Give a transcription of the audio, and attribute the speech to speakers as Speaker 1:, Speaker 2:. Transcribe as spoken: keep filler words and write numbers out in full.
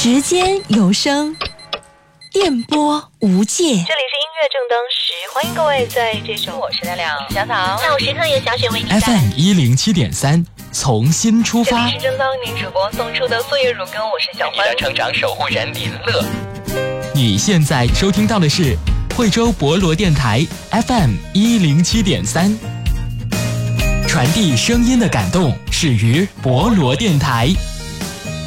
Speaker 1: 时间有声，电波无界。这里是音
Speaker 2: 乐正当时，欢迎各位在这首我是亮亮小草下午时刻由小雪为你带来
Speaker 3: F M 一零七点三，从新出发。
Speaker 2: 这里是正当您主播送出的岁月乳羹，我是小欢，
Speaker 4: 你的成长守护人林乐。
Speaker 3: 你现在收听到的是惠州博罗电台 F M 一零七点三，传递声音的感动，始于博罗电台。